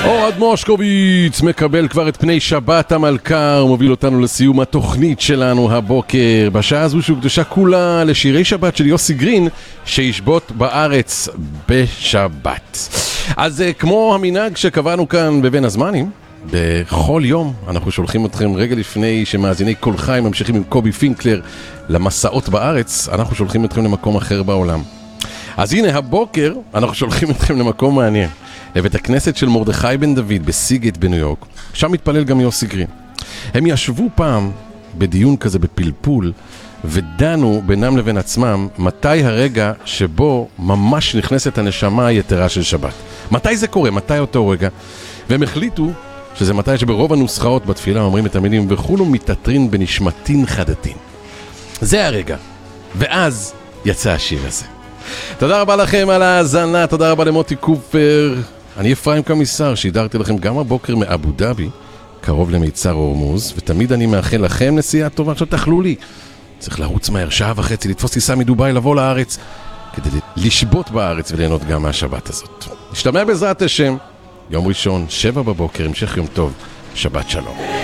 אוהד מושקוביץ מקבל כבר את פני שבת המלכה ומוביל אותנו לסיום התוכנית שלנו הבוקר בשעה הזו שהוקדשה כולה לשירי שבת של יוסי גרין שישבות בארץ בשבת. אז כמו המנהג שקבענו כאן בבין הזמנים, בכל יום אנחנו שולחים אתכם רגע לפני שמאזיני כל חי ממשיכים עם קובי פינקלר למסעות בארץ, אנחנו שולחים אתכם למקום אחר בעולם. אז הנה הבוקר אנחנו שולחים אתכם למקום מעניין, לבית הכנסת של מרדכי בן דוד בסיגט בניו יורק. שם מתפלל גם יוסי גרין. הם ישבו פעם בדיון כזה בפלפול ודנו בינם לבין עצמם מתי הרגע שבו ממש נכנסת הנשמה היתרה של שבת. מתי זה קורה? מתי אותו רגע? והם החליטו שזה מתי שברוב הנוסחאות בתפילה אומרים את המילים וכולו מתעטרין בנשמתין חדתין. זה הרגע. ואז יצא השיר הזה. תודה רבה לכם על ההאזנה, תודה רבה למוטי קופר. אני אפרים קמיסר, שידרתי לכם גם הבוקר מאבו דאבי, קרוב למיצר הורמוז, ותמיד אני מאחל לכם נסיעה טובה. עכשיו תאכלו לי. צריך לרוץ מהר, שעה וחצי, לתפוס טיסה מדובאי, לבוא לארץ, כדי לשבות בארץ וליהנות גם מהשבת הזאת. נשתמע בעזרת השם, יום ראשון, 7 בבוקר, המשך יום טוב, שבת שלום.